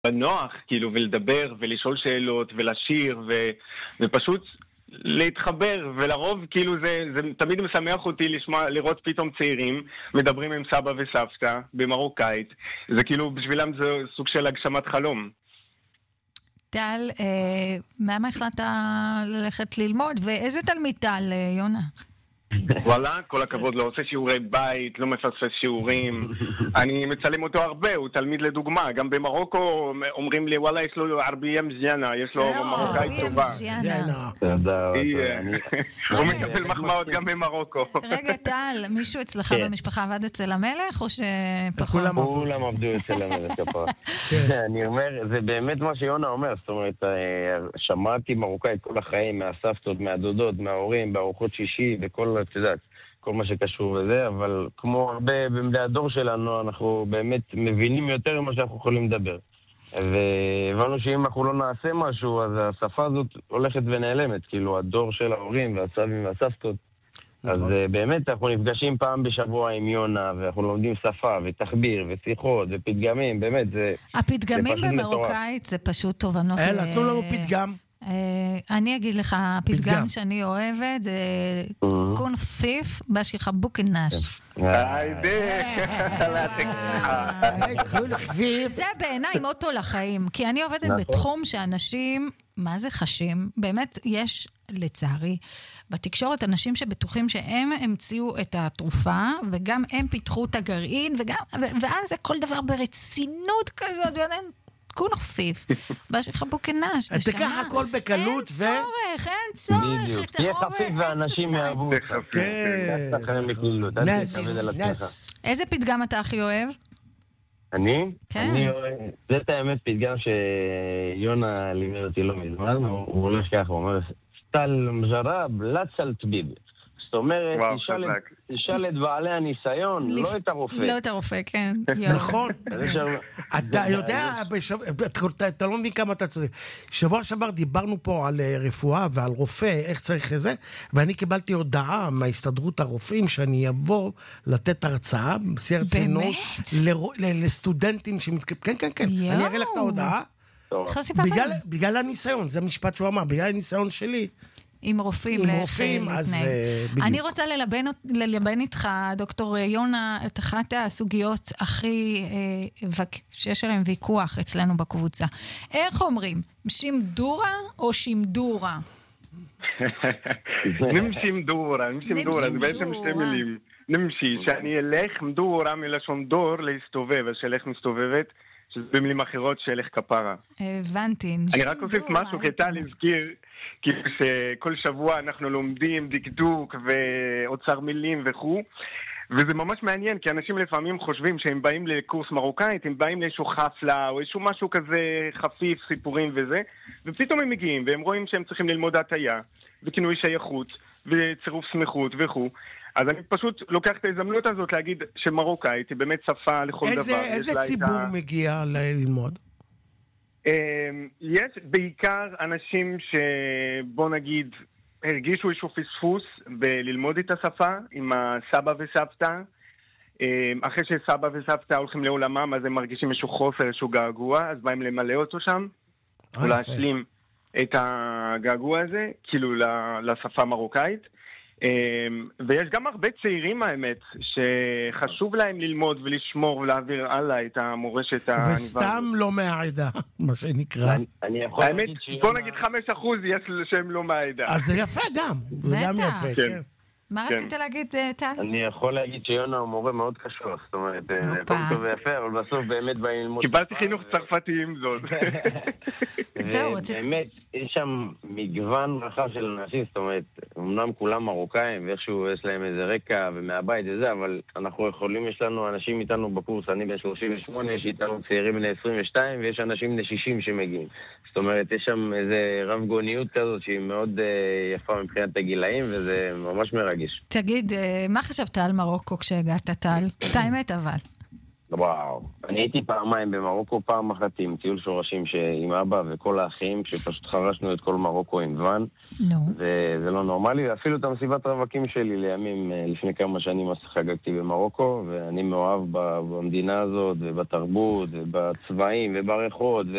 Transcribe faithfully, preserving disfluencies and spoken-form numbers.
בנוח, כאילו, ולדבר ולשאול שאלות ולשיר ו... ופשוט להתחבר, ולרוב כאילו זה, זה תמיד משמח אותי לשמוע, לראות פתאום צעירים מדברים עם סבא וסבתא במרוקאית. זה כאילו בשבילם זה סוג של הגשמת חלום. טל, אה, מה החלטת ללכת ללמוד? ואיזה תלמיד טל, יונה? וואלה, כל הכבוד, לא עושה שיעורי בית, לא מפספס שיעורים. אני מצלם אותו הרבה, הוא תלמיד לדוגמה. גם במרוקו אומרים לי, וואלה, יש לו ערבייה מז'יאנה, יש לו מרוקאית טובה. תודה. הוא מקבל מחמאות גם במרוקו. רגע, טל, מישהו אצלך במשפחה עבד אצל המלך, או שפחות? כולם עבדו אצל המלך כפרה. אני אומר, זה באמת מה שיונה אומר, זאת אומרת, שמעתי מרוקאית כל החיים, מהסבתות, מהדודות, מההורים, בארוחות שישי, וכל את יודעת, כל מה שקשור לזה, אבל כמו הרבה במדי הדור שלנו, אנחנו באמת מבינים יותר ממה שאנחנו יכולים לדבר. והבנו שאם אנחנו לא נעשה משהו, אז השפה הזאת הולכת ונעלמת, כאילו הדור של ההורים והסבים והסבתות. אז באמת אנחנו נפגשים פעם בשבוע עם יונה, ואנחנו לומדים שפה ותחביר ושיחות ופתגמים, באמת זה... הפתגמים במרוקאית זה פשוט תובנות... אלה, תנו לנו פתגם. אני אגיד לך, הפתגם שאני אוהבת זה קון פיף באשי חבוק נש. זה בעיניי מוטו לחיים, כי אני עובדת בתחום שאנשים, מה זה חשים? באמת יש, לצערי, בתקשורת אנשים שבטוחים שהם המציאו את התרופה, וגם הם פיתחו את הגרעין, ואז זה כל דבר ברצינות כזאת, ואני... קון חפיף, באשי חבוק נש. תקח הכל בקלות ו... אין צורך, אין צורך. תהיה חפיף ואנשים יאהבו. כן. נס, נס. איזה פתגם אתה הכי אוהב? אני? כן. זה את האמת פתגם שיונה לימד אותי לא מזמן, הוא הולך ככה, הוא אומר, סטל מג'רב, לא צל טביב. זאת אומרת, תשאל את בעלי הניסיון, לא את הרופא. לא את הרופא, כן. נכון. אתה יודע, אתה לא מבין כמה אתה צריך. שבוע שעבר דיברנו פה על רפואה ועל רופא, איך צריך לזה, ואני קיבלתי הודעה מההסתדרות הרופאים שאני אבוא לתת הרצאה, בשיא הרצינות, לסטודנטים שמתקבלים. כן, כן, כן. אני אראה לך את ההודעה. בגלל הניסיון, זה משפט שהוא אמר, בגלל הניסיון שלי. עם רופאים, עם רופאים, אז בדיוק. אני רוצה ללבן, ללבן איתך, דוקטור יונה, את אחת הסוגיות הכי, שיש עליהם ויכוח אצלנו בקבוצה. איך אומרים? שימדורה או שימדורה? נמשי מדורה, נמשי מדורה, זה בעצם שתי מילים. נמשי, שאני אלך מדורה מלשון דור להסתובב, אז שאלך מסתובבת, שזה במילים אחרות שאלך כפרה. הבנתי. אני רק אוסיף משהו, כתה להזכיר, כאילו שכל שבוע אנחנו לומדים דקדוק ואוצר מילים וכו', וזה ממש מעניין, כי אנשים לפעמים חושבים שהם באים לקורס מרוקאית, הם באים לאיזשהו חפלה או איזשהו משהו כזה חפיף, סיפורים וזה, ופתאום הם מגיעים והם רואים שהם צריכים ללמוד הטיה וכינוי שייכות וצירוף סמיכות וכו'. אז אני פשוט לוקח את ההזדמנות הזאת להגיד שמרוקאית היא באמת שפה לכל איזה, דבר. איזה ציבור ה... מגיע ללמוד? יש בעיקר אנשים שבוא נגיד הרגישו איזשהו פספוס בללמוד את השפה עם הסבא וסבתא. אחרי שסבא וסבתא הולכים לעולמם, אז הם מרגישים איזשהו חוסר, איזשהו געגוע, אז באים למלא אותו שם, ולהשלים את הגעגוע הזה, כאילו לשפה מרוקאית. ויש גם הרבה צעירים האמת שחשוב להם ללמוד ולשמור ולהעביר הלאה את המורשת העניבה. וסתם לא מהעדה, מה שנקרא. האמת, בוא נגיד חמש אחוז יש שהם לא מהעדה. אז זה יפה גם, זה גם יפה, כן. מה רצית להגיד, טל? אני יכול להגיד שיונה הוא מורה מאוד קשוח, זאת אומרת, טוב טוב ויפה, אבל בסוף באמת באים ללמוד... קיבלתי חינוך צרפתי עם זאת. זהו, רציתי... באמת, יש שם מגוון רחב של אנשים, זאת אומרת, אמנם כולם מרוקאים, ואיכשהו יש להם איזה רקע ומהבית וזה, אבל אנחנו יכולים, יש לנו אנשים איתנו בקורס, אני בן שלושים ושמונה, יש איתנו צעירים בני עשרים ושתיים, ויש אנשים בני שישים שמגיעים. זאת אומרת, יש שם איזה רב גוניות כזאת שהיא מאוד יפה מבחינת הגילאים, וזה ממש מרגש. תגיד, מה חשבת על מרוקו כשהגעת, טל? את האמת אבל. וואו. אני הייתי פעמיים במרוקו, פעם אחת עם טיול שורשים עם אבא וכל האחים, שפשוט חרשנו את כל מרוקו עם ון. נו. וזה לא נורמלי, ואפילו את המסיבת רווקים שלי לימים, לפני כמה שנים חגגתי במרוקו, ואני מאוהב במדינה הזאת, ובתרבות, ובצבעים, ובריחות,